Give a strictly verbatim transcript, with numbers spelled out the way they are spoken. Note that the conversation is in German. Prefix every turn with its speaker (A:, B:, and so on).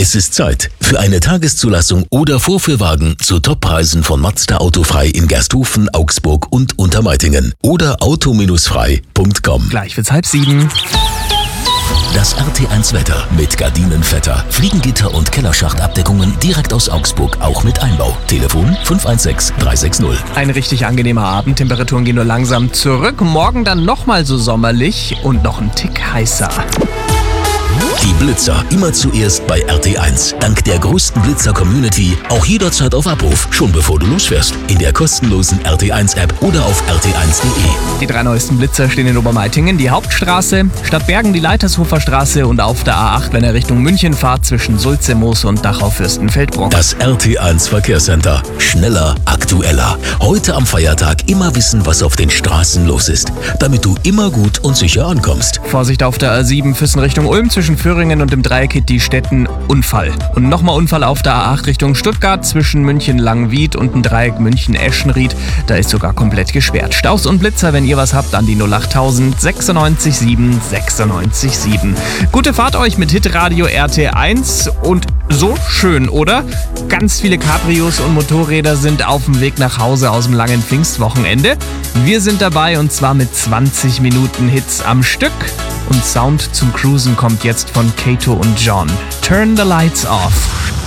A: Es ist Zeit für eine Tageszulassung oder Vorführwagen zu Toppreisen von Mazda Autofrei in Gersthofen, Augsburg und Untermeitingen oder auto frei punkt com.
B: Gleich wird's halb sieben.
A: Das R T eins Wetter mit Gardinenvetter, Fliegengitter und Kellerschachtabdeckungen direkt aus Augsburg, auch mit Einbau. Telefon fünf eins sechs drei sechs null.
B: Ein richtig angenehmer Abend, Temperaturen gehen nur langsam zurück. Morgen dann nochmal so sommerlich und noch ein Tick heißer.
A: Die Blitzer immer zuerst bei R T eins. Dank der größten Blitzer-Community auch jederzeit auf Abruf, schon bevor du losfährst. In der kostenlosen R T eins App oder auf r t eins punkt de.
B: Die drei neuesten Blitzer stehen in Obermeitingen, die Hauptstraße, Stadtbergen die Leitershofer Straße und auf der A acht, wenn er Richtung München fahrt, zwischen Sulze, Moos und Dachau-Fürstenfeldbruck.
A: Das R T eins Verkehrscenter. Schneller, aktueller. Heute am Feiertag immer wissen, was auf den Straßen los ist, damit du immer gut und sicher ankommst.
B: Vorsicht auf der A sieben, Füssen Richtung Ulm, zwischen Föhringen und dem Dreieck die Städten Unfall. Und nochmal Unfall auf der A acht Richtung Stuttgart, zwischen München-Langwied und dem Dreieck München-Eschenried. Da ist sogar komplett gesperrt. Staus und Blitzer, wenn ihr was habt, an die null achttausend sechsundneunzig sieben sechsundneunzig sieben. Gute Fahrt euch mit Hitradio R T eins und so schön, oder? Ganz viele Cabrios und Motorräder sind auf dem Weg nach Hause aus dem langen Pfingstwochenende. Wir sind dabei und zwar mit zwanzig Minuten Hits am Stück. Und Sound zum Cruisen kommt jetzt von Kato und John. Turn the Lights Off.